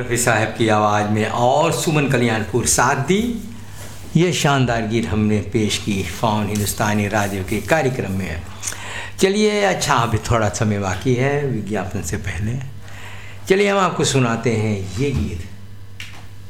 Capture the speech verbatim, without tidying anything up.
रफ़ी साहब की आवाज़ में और सुमन कल्याणपुर साथ दी। ये शानदार गीत हमने पेश की फ़ॉन हिंदुस्तानी राडियो के कार्यक्रम में। चलिए, अच्छा अभी थोड़ा समय बाकी है विज्ञापन से पहले। चलिए हम आपको सुनाते हैं ये गीत।